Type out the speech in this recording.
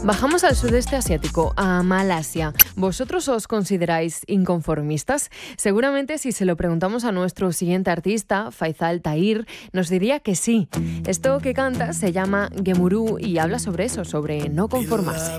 Bajamos al sudeste asiático, a Malasia. ¿Vosotros os consideráis inconformistas? Seguramente si se lo preguntamos a nuestro siguiente artista, Faisal Tahir, nos diría que sí. Esto que canta se llama Gemuru y habla sobre eso, sobre no conformarse.